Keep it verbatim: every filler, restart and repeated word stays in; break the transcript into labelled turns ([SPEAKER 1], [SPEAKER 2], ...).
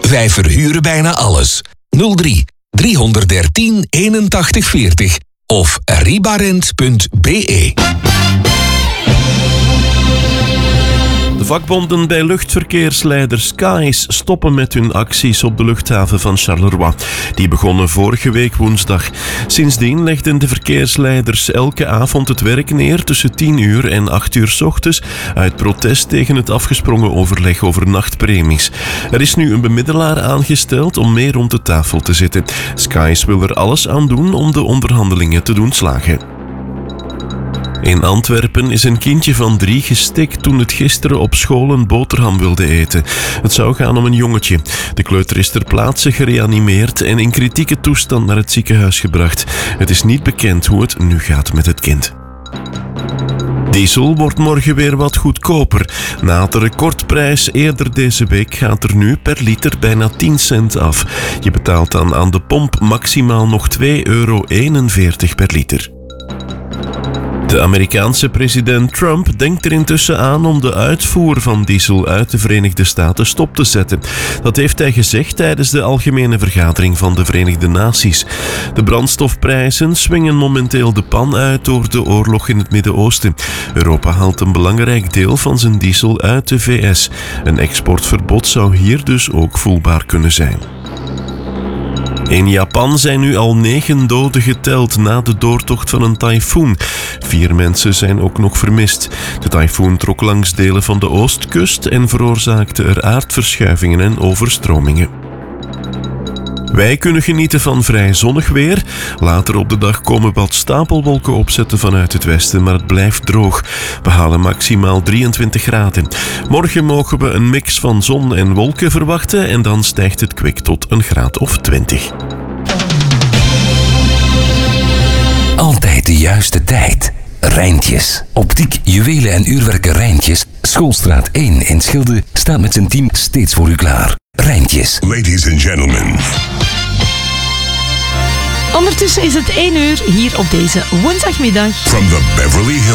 [SPEAKER 1] Wij verhuren bijna alles. nul drie driehonderddertien eenentachtig veertig of ribarent punt be.
[SPEAKER 2] De vakbonden bij luchtverkeersleider Skies stoppen met hun acties op de luchthaven van Charleroi. Die begonnen vorige week woensdag. Sindsdien legden de verkeersleiders elke avond het werk neer tussen tien uur en acht uur 's ochtends uit protest tegen het afgesprongen overleg over nachtpremies. Er is nu een bemiddelaar aangesteld om mee rond de tafel te zitten. Skies wil er alles aan doen om de onderhandelingen te doen slagen. In Antwerpen is een kindje van drie gestikt toen het gisteren op school een boterham wilde eten. Het zou gaan om een jongetje. De kleuter is ter plaatse gereanimeerd en in kritieke toestand naar het ziekenhuis gebracht. Het is niet bekend hoe het nu gaat met het kind. Diesel wordt morgen weer wat goedkoper. Na de recordprijs eerder deze week gaat er nu per liter bijna tien cent af. Je betaalt dan aan de pomp maximaal nog twee euro eenenveertig per liter. De Amerikaanse president Trump denkt er intussen aan om de uitvoer van diesel uit de Verenigde Staten stop te zetten. Dat heeft hij gezegd tijdens de algemene vergadering van de Verenigde Naties. De brandstofprijzen swingen momenteel de pan uit door de oorlog in het Midden-Oosten. Europa haalt een belangrijk deel van zijn diesel uit de V S. Een exportverbod zou hier dus ook voelbaar kunnen zijn. In Japan zijn nu al negen doden geteld na de doortocht van een tyfoon. Vier mensen zijn ook nog vermist. De tyfoon trok langs delen van de oostkust en veroorzaakte er aardverschuivingen en overstromingen. Wij kunnen genieten van vrij zonnig weer. Later op de dag komen wat stapelwolken opzetten vanuit het westen, maar het blijft droog. We halen maximaal drieëntwintig graden. Morgen mogen we een mix van zon en wolken verwachten en dan stijgt het kwik tot een graad of twintig.
[SPEAKER 1] Altijd de juiste tijd. Rijntjes. Optiek, juwelen en uurwerken Rijntjes. Schoolstraat één in Schilde staat met zijn team steeds voor u klaar. Rijntjes.
[SPEAKER 3] Ladies and gentlemen.
[SPEAKER 4] Ondertussen is het één uur hier op deze woensdagmiddag.
[SPEAKER 3] From the Beverly Hills.